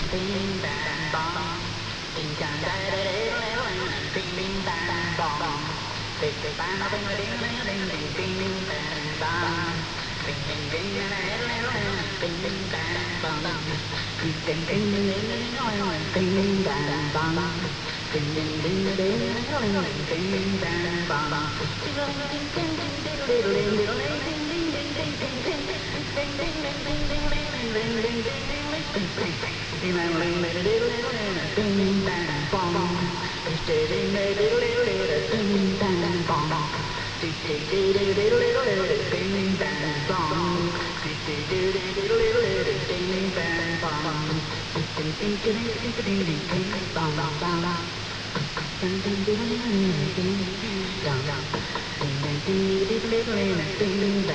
Bing bang bong. Ding dang da da da da. Bing bing bang bong. Bing bing bang bing ding ding ding ding. Bing bang bong. Bing bing ding da da da da. Bing bing bang bong. Bing ding ding ding ding ding. Bing bang bong. Bing ding ding ding ding. Bing bang bong. Ding ding ding ding ding ding ding ding ding ding ding ding ding ding. Ding ding ding ding ding ding ding ding ding ding ding ding. Ding dang ding ding ding ding bang bong. Ding ding ding ding bang bong. Ding ding ding ding ding bang bong. Ding ding ding ding ding bang bong. Ding ding ding ding ding ding bang bong. Ding ding ding ding ding ding ding ding ding ding ding ding ding.